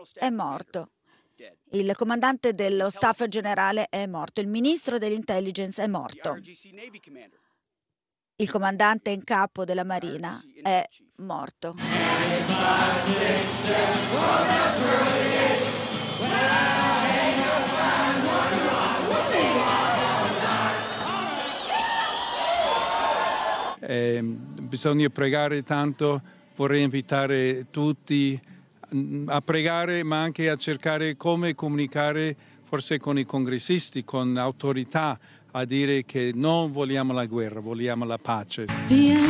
è morto. Il comandante dello staff generale è morto. Il ministro dell'intelligence è morto. Il comandante in capo della Marina è morto. Bisogna pregare tanto, vorrei invitare tutti a pregare, ma anche a cercare come comunicare forse con i congressisti, con autorità, a dire che non vogliamo la guerra, vogliamo la pace.